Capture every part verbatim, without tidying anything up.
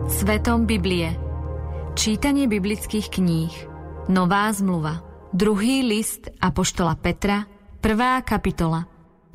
Svetom Biblie. Čítanie biblických kníh. Nová zmluva. Druhý list apoštola Petra, prvá kapitola.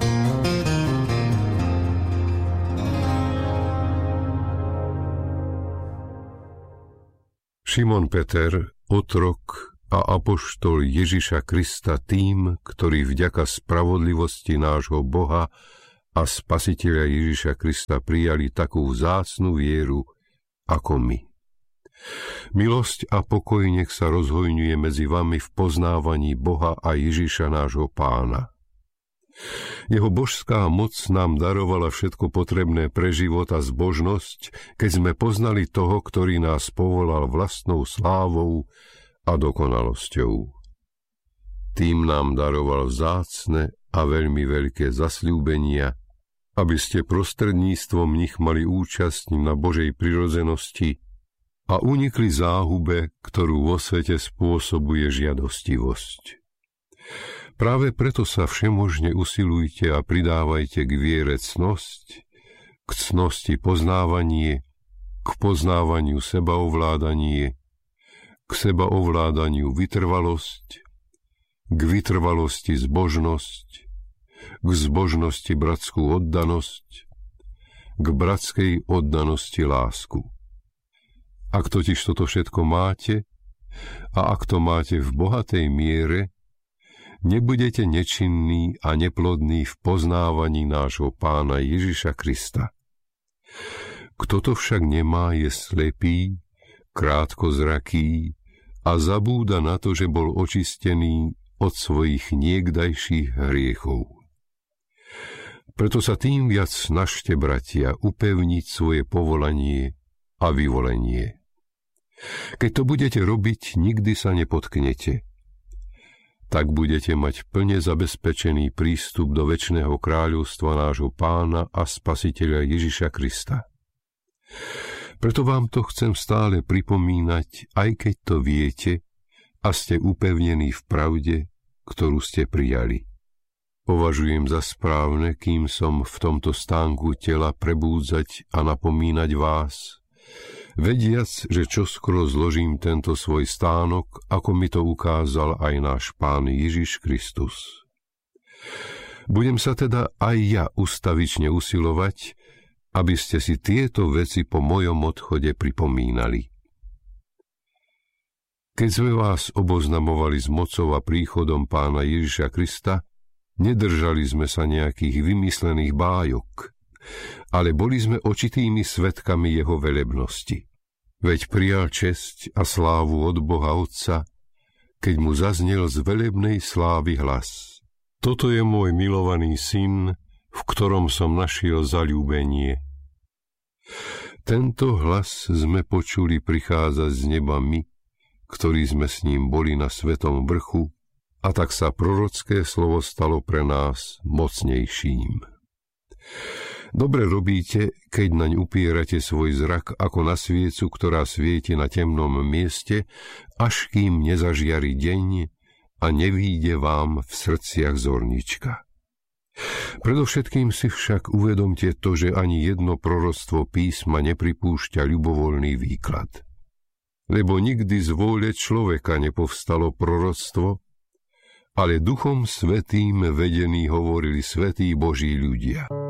Šimon Peter, otrok a apoštol Ježiša Krista tým, ktorí vďaka spravodlivosti nášho Boha a Spasiteľa Ježiša Krista prijali takú vzácnu vieru ako my. Milosť a pokoj nech sa rozhojňuje medzi vami v poznávaní Boha a Ježiša nášho Pána. Jeho božská moc nám darovala všetko potrebné pre život a zbožnosť, keď sme poznali toho, ktorý nás povolal vlastnou slávou a dokonalosťou. Tým nám daroval vzácne a veľmi veľké zasľúbenia, aby ste prostredníctvom nich mali účasť na Božej prirodzenosti a unikli záhube, ktorú vo svete spôsobuje žiadostivosť. Práve preto sa všemožne usilujte a pridávajte k viere cnosť, k cnosti poznávanie, k poznávaniu sebaovládanie, k sebaovládaniu vytrvalosť, k vytrvalosti zbožnosť, k zbožnosti bratskú oddanosť, k bratskej oddanosti lásku. Ak totiž toto všetko máte, a ak to máte v bohatej miere, nebudete nečinní a neplodní v poznávaní nášho Pána Ježiša Krista. Kto to však nemá, je slepý, krátkozraký a zabúda na to, že bol očistený od svojich niekdajších hriechov. Preto sa tým viac snažte, bratia, upevniť svoje povolanie a vyvolenie. Keď to budete robiť, nikdy sa nepotknete. Tak budete mať plne zabezpečený prístup do večného kráľovstva nášho Pána a Spasiteľa Ježiša Krista. Preto vám to chcem stále pripomínať, aj keď to viete a ste upevnení v pravde, ktorú ste prijali. Považujem za správne, kým som v tomto stánku tela prebúdzať a napomínať vás, vediac, že čoskoro zložím tento svoj stánok, ako mi to ukázal aj náš Pán Ježiš Kristus. Budem sa teda aj ja ustavične usilovať, aby ste si tieto veci po mojom odchode pripomínali. Keď sme vás oboznamovali s mocou a príchodom Pána Ježiša Krista, nedržali sme sa nejakých vymyslených bájok, ale boli sme očitými svedkami jeho velebnosti. Veď prijal česť a slávu od Boha Otca, keď mu zaznel z velebnej slávy hlas. Toto je môj milovaný syn, v ktorom som našiel zaľúbenie. Tento hlas sme počuli prichádzať z neba my, ktorí sme s ním boli na svetom vrchu, a tak sa prorocké slovo stalo pre nás mocnejším. Dobre robíte, keď naň upierate svoj zrak ako na sviecu, ktorá svieti na temnom mieste, až kým nezažiari deň a nevíde vám v srdciach zornička. Predovšetkým si však uvedomte to, že ani jedno proroctvo písma nepripúšťa ľubovoľný výklad. Lebo nikdy z vôle človeka nepovstalo proroctvo, ale Duchom Svätým vedení hovorili svätí Boží ľudia.